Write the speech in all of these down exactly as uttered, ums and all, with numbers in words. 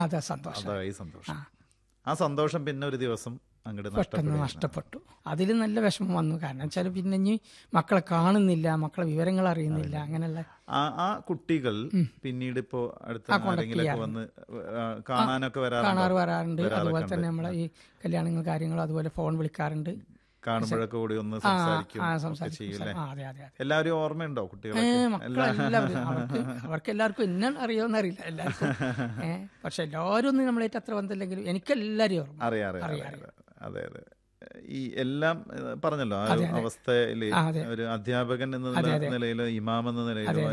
അതാ സന്തോഷം. അതായി സന്തോഷം. ആ സന്തോഷം പിന്നെ ഒരു ദിവസം അങ്ങോട്ട് പെട്ടെന്ന് നഷ്ടപ്പെട്ടു. അതിൽ നല്ല വിഷമം വന്നു. കാരണം വെച്ചാൽ പിന്നെ ഇനി മക്കളെ കാണുന്നില്ല, മക്കളെ വിവരങ്ങൾ അറിയുന്നില്ല, അങ്ങനെയുള്ള ആ ആ കുട്ടികൾ പിന്നീട് ഇപ്പോ അടുത്ത ആരെങ്കിലൊക്കെ വന്ന് കാണാനൊക്കെ കാണാറ് വരാറുണ്ട്. അതുപോലെ തന്നെ നമ്മളെ ഈ കല്യാണങ്ങൾ കാര്യങ്ങളും അതുപോലെ ഫോൺ വിളിക്കാറുണ്ട്. കാണുമ്പോഴൊക്കെ കൂടി ഒന്ന് സംസാരിക്കും. എല്ലാവരും ഓർമ്മയുണ്ടോ കുട്ടികളെ? മക്കളെല്ലാവരും അവർക്ക് അവർക്ക് എല്ലാവർക്കും എന്നെ അറിയാമെന്ന് അറിയില്ല എല്ലാവർക്കും. പക്ഷെ എല്ലാവരും ഒന്നും നമ്മളേറ്റ് അത്ര ബന്ധമില്ലെങ്കിലും എനിക്ക് എല്ലാവരും ഓർമ്മ അറിയാം. അതെ അതെ. ഈ എല്ലാം പറഞ്ഞല്ലോ ആ ഒരു അവസ്ഥയില് ഒരു അധ്യാപകൻ എന്ന നിലയിലോ ഇമാം എന്ന നിലയിലോ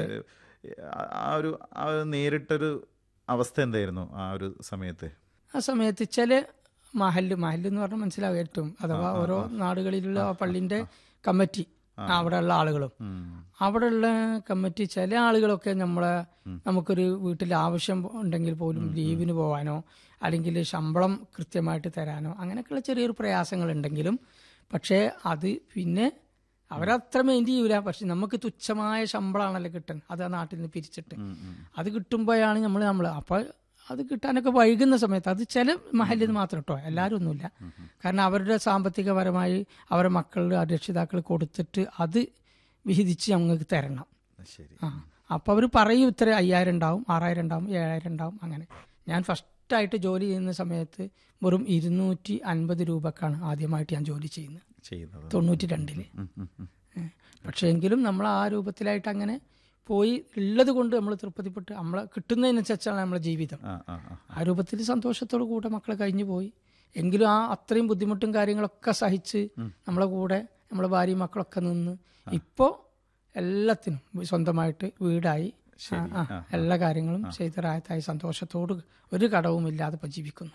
ആ ഒരു ആ ഒരു നേരിട്ടൊരു അവസ്ഥ എന്തായിരുന്നു ആ ഒരു സമയത്ത്? ആ സമയത്ത് ചില മഹല്ല് മഹല്ല് എന്ന് പറഞ്ഞാൽ മനസ്സിലാവും ഏറ്റവും, അഥവാ ഓരോ നാടുകളിലുള്ള പള്ളിന്റെ കമ്മിറ്റി, അവിടെയുള്ള ആളുകളും അവിടെയുള്ള കമ്മിറ്റി ചില ആളുകളൊക്കെ നമ്മളെ നമുക്കൊരു വീട്ടിൽ ആവശ്യം ഉണ്ടെങ്കിൽ പോലും ലീവിന് പോകാനോ അല്ലെങ്കിൽ ശമ്പളം കൃത്യമായിട്ട് തരാനോ അങ്ങനെയൊക്കെയുള്ള ചെറിയൊരു പ്രയാസങ്ങൾ ഉണ്ടെങ്കിലും പക്ഷേ അത് പിന്നെ അവരത്ര മെയിൻറ്റ് ചെയ്യൂല. പക്ഷെ നമുക്ക് തുച്ഛമായ ശമ്പളമാണല്ലോ കിട്ടുന്നത്, അത് ആ നാട്ടിൽ നിന്ന് പിരിച്ചിട്ട് അത് കിട്ടുമ്പോഴാണ് നമ്മൾ നമ്മൾ അപ്പോൾ അത് കിട്ടാനൊക്കെ വൈകുന്ന സമയത്ത് അത് ചില മഹലിൽ നിന്ന് മാത്രം കേട്ടോ, എല്ലാവരും ഒന്നുമില്ല. കാരണം അവരുടെ സാമ്പത്തികപരമായി അവരുടെ മക്കളുടെ രക്ഷിതാക്കൾ കൊടുത്തിട്ട് അത് വിഹിതിച്ച് ഞങ്ങൾക്ക് തരണം. ആ അപ്പോൾ അവർ പറയും ഇത്ര അയ്യായിരം ഉണ്ടാവും, ആറായിരം ഉണ്ടാവും, ഏഴായിരം ഉണ്ടാവും. അങ്ങനെ ഞാൻ ഫസ്റ്റായിട്ട് ജോലി ചെയ്യുന്ന സമയത്ത് വെറും ഇരുന്നൂറ്റി അൻപത് രൂപക്കാണ് ആദ്യമായിട്ട് ഞാൻ ജോലി ചെയ്യുന്നത്, തൊണ്ണൂറ്റി രണ്ടില്. പക്ഷേ എങ്കിലും നമ്മൾ ആ രൂപത്തിലായിട്ട് അങ്ങനെ പോയി ഉള്ളത് കൊണ്ട് നമ്മൾ തൃപ്തിപ്പെട്ട് നമ്മളെ കിട്ടുന്നതിനനുസരിച്ചാണ് നമ്മളെ ജീവിതം. ആ രൂപത്തിൽ സന്തോഷത്തോടു കൂടെ മക്കളെ കഴിഞ്ഞു പോയി. എങ്കിലും ആ അത്രയും ബുദ്ധിമുട്ടും കാര്യങ്ങളൊക്കെ സഹിച്ച് നമ്മളെ കൂടെ നമ്മളെ ഭാര്യയും മക്കളൊക്കെ നിന്ന് ഇപ്പോൾ എല്ലാത്തിനും സ്വന്തമായിട്ട് വീടായി, എല്ലാ കാര്യങ്ങളും ചെയ്തറായത്തായി സന്തോഷത്തോട് ഒരു കടവും ഇല്ലാതെ ഇപ്പം ജീവിക്കുന്നു.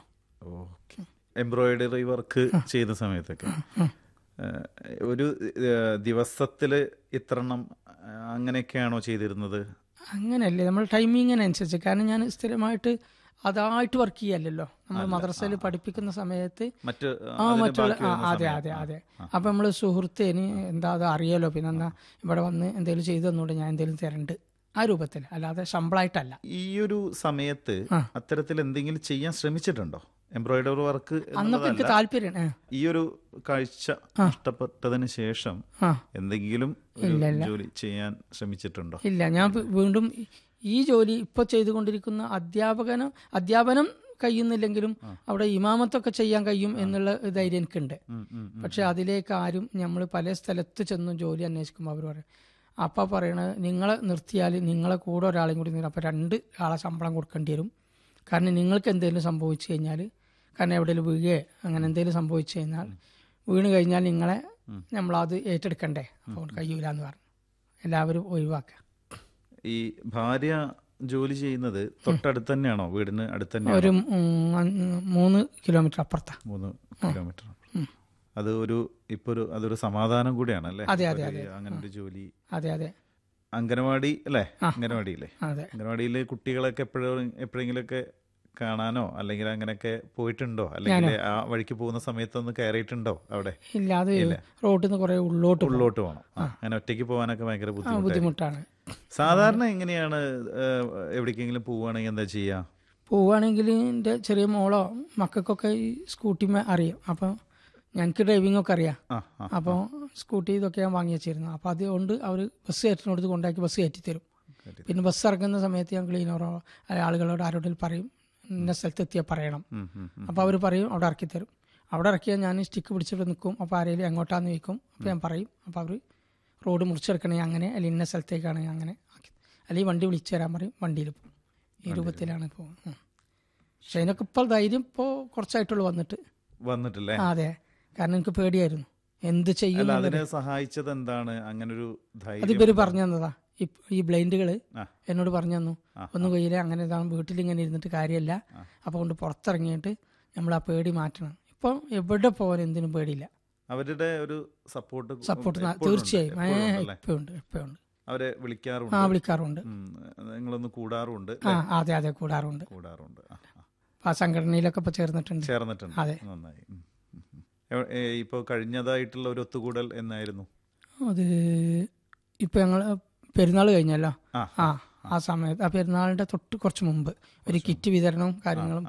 എംബ്രോയിഡറി വർക്ക് ചെയ്ത സമയത്തൊക്കെ ഒരു ദിവസത്തില് ഇത്രണ്ണം അങ്ങനെയൊക്കെയാണോ ചെയ്തിരുന്നത്? അങ്ങനെയല്ലേ, നമ്മൾ ടൈമിങ്ങിനനുസരിച്ച്. കാരണം ഞാൻ സ്ഥിരമായിട്ട് അതായിട്ട് വർക്ക് ചെയ്യല്ലോ, നമ്മൾ മദ്രസയിൽ പഠിപ്പിക്കുന്ന സമയത്ത് മറ്റ് ആ മറ്റുള്ള അതെ അതെ അതെ അപ്പം നമ്മൾ സുഹൃത്ത് ഇനി എന്താ അത് അറിയാലോ, പിന്നെ എന്താ ഇവിടെ വന്ന് എന്തെങ്കിലും ചെയ്തു തന്നൂടെ, ഞാൻ എന്തെങ്കിലും തരണ്ട്, ആ രൂപത്തിൽ, അല്ലാതെ ശമ്പളമായിട്ടല്ല. ഈ ഒരു സമയത്ത് അത്തരത്തിൽ എന്തെങ്കിലും ചെയ്യാൻ ശ്രമിച്ചിട്ടുണ്ടോ? എംബ്രോയിഡറി വർക്ക് അന്നൊക്കെ എനിക്ക് താല്പര്യം. ഈ ഒരു കാഴ്ച നഷ്ടപ്പെട്ടതിന് ശേഷം എന്തെങ്കിലും ജോലി ചെയ്യാൻ ശ്രമിച്ചിട്ടുണ്ടോ? ഇല്ല, ഞാൻ വീണ്ടും ഈ ജോലി ഇപ്പൊ ചെയ്തുകൊണ്ടിരിക്കുന്ന അധ്യാപകനും അധ്യാപനം കഴിയുന്നില്ലെങ്കിലും അവിടെ ഇമാമത്തൊക്കെ ചെയ്യാൻ കഴിയും എന്നുള്ള ധൈര്യം എനിക്കുണ്ട്. പക്ഷെ അതിലേക്ക് ആരും, നമ്മൾ പല സ്ഥലത്ത് ചെന്നും ജോലി അന്വേഷിക്കുമ്പോൾ അവർ പറയും, അപ്പം പറയണത് നിങ്ങളെ നിർത്തിയാൽ നിങ്ങളെ കൂടെ ഒരാളെയും കൂടി നിർത്തും, അപ്പോൾ രണ്ട് ആളെ ശമ്പളം കൊടുക്കേണ്ടി വരും. കാരണം നിങ്ങൾക്ക് എന്തെങ്കിലും സംഭവിച്ചു കഴിഞ്ഞാൽ, കാരണം എവിടെയെങ്കിലും വീഴുകയോ അങ്ങനെ എന്തെങ്കിലും സംഭവിച്ചു കഴിഞ്ഞാൽ, വീണ് കഴിഞ്ഞാൽ നിങ്ങളെ നമ്മളത് ഏറ്റെടുക്കണ്ടേ, അപ്പോൾ കഴിയൂല എന്ന് പറഞ്ഞു എല്ലാവരും ഒഴിവാക്കുക. ഈ ഭാര്യ ജോലി ചെയ്യുന്നത് തൊട്ടടുത്ത് തന്നെയാണോ? വീടിന് അടുത്ത് തന്നെ? ഒരു മൂന്ന് കിലോമീറ്റർ അപ്പുറത്താ. മൂന്ന് കിലോമീറ്റർ അത് ഒരു ഇപ്പൊ ഒരു അതൊരു സമാധാനം കൂടിയാണ് അല്ലേ? അതെ അതെ അതെ, അങ്ങനെ ഒരു ജോലി. അതെ അതെ. അംഗനവാടി അല്ലേ? അംഗനവാടിയില്ലേ? അംഗനവാടിയിലെ കുട്ടികളൊക്കെ എപ്പോഴും എപ്പോഴെങ്കിലൊക്കെ കാണാനോ അല്ലെങ്കിൽ അങ്ങനെയൊക്കെ പോയിട്ടുണ്ടോ? അല്ലെങ്കിൽ ആ വഴിക്ക് പോകുന്ന സമയത്തൊന്ന് കയറിയിട്ടുണ്ടോ അവിടെ? ഇല്ല, അത് റോഡിൽ നിന്ന് കുറെ ഉള്ളോട്ട് ഉള്ളോട്ട് പോകണം. അങ്ങനെ ഒറ്റയ്ക്ക് പോകാനൊക്കെ ഭയങ്കര ബുദ്ധിമുട്ടാണ്. സാധാരണ എങ്ങനെയാണ് എവിടേക്കെങ്കിലും പോവുകയാണെങ്കിൽ എന്താ ചെയ്യാ? പോവുകയാണെങ്കിൽ എൻ്റെ ചെറിയ മോളോ മക്കൾക്കൊക്കെ ഈ സ്കൂട്ടിമേ അറിയാം. അപ്പം ഞങ്ങൾക്ക് ഡ്രൈവിംഗ് ഒക്കെ അറിയാം. അപ്പോൾ സ്കൂട്ടി ഇതൊക്കെ ഞാൻ വാങ്ങി വെച്ചിരുന്നു. അപ്പോൾ അതുകൊണ്ട് അവർ ബസ് കയറ്റിനോടത്ത് കൊണ്ടാക്കി ബസ് കയറ്റി തരും. പിന്നെ ബസ് ഇറങ്ങുന്ന സമയത്ത് ഞാൻ ക്ലീനറോ ആളുകളോട് ആരോടും പറയും, ഇന്ന സ്ഥലത്ത് എത്തിയാൽ പറയണം. അപ്പോൾ അവർ പറയും, അവിടെ ഇറക്കി തരും. അവിടെ ഇറക്കിയാൽ ഞാൻ സ്റ്റിക്ക് പിടിച്ചിട്ട് നിൽക്കും. അപ്പോൾ ആരെങ്കിലും എങ്ങോട്ടാന്ന് ചോദിക്കും. അപ്പോൾ ഞാൻ പറയും. അപ്പോൾ അവർ റോഡ് മുറിച്ചെടുക്കണേ അങ്ങനെ, അല്ലെങ്കിൽ ഇന്ന സ്ഥലത്തേക്കാണെങ്കിൽ അങ്ങനെ ആക്കി, അല്ലെങ്കിൽ വണ്ടി വിളിച്ചു തരാൻ പറയും, വണ്ടിയിൽ പോകും. ഈ രൂപത്തിലാണ് ഇപ്പോൾ. പക്ഷെ അതിനൊക്കെ ഇപ്പോൾ ധൈര്യം ഇപ്പോൾ കുറച്ചായിട്ടുള്ളൂ വന്നിട്ട് വന്നിട്ടില്ലേ? അതെ, കാരണം എനിക്ക് പേടിയായിരുന്നു എന്ത് ചെയ്യും. സഹായിച്ചത് എന്താണ്? അങ്ങനൊരു അതിവര് പറഞ്ഞു തന്നതാ. ഈ ബ്ലൈൻഡുകള് എന്നോട് പറഞ്ഞു തന്നു, ഒന്നും കഴിയില്ല, അങ്ങനെ ഇതാണ്, വീട്ടിലിങ്ങനെ ഇരുന്നിട്ട് കാര്യമല്ല, അപ്പോൾ കൊണ്ട് പുറത്തിറങ്ങിയിട്ട് നമ്മൾ ആ പേടി മാറ്റണം. ഇപ്പം എവിടെ പോകാൻ എന്തിനും പേടിയില്ല. അവരുടെ ഒരു സപ്പോർട്ട് സപ്പോർട്ട് തീർച്ചയായും ഇപ്പം ഉണ്ട്, ഇപ്പം ഉണ്ട്. അവരെ വിളിക്കാറുണ്ട്. ആ വിളിക്കാറുണ്ട്. നിങ്ങളൊന്ന് കൂടാറുണ്ട്? ആ അതെ അതെ, കൂടാറുണ്ട്. കൂടാറുണ്ട്. ആ സംഘടനയിലൊക്കെ ഇപ്പൊ ചേർന്നിട്ടുണ്ട്. ചേർന്നിട്ടുണ്ട്. അതെ, നന്നായി. ഇപ്പോൾ കഴിഞ്ഞതായിട്ടുള്ള ഒരു ഒത്തുകൂടൽ എന്നായിരുന്നു അത്? ഇപ്പൊ ഞങ്ങള് പെരുന്നാൾ കഴിഞ്ഞല്ലോ, ആ ആ സമയത്ത്, ആ പെരുന്നാളിന്റെ തൊട്ട് കുറച്ച് മുമ്പ് ഒരു കിറ്റ് വിതരണവും കാര്യങ്ങളും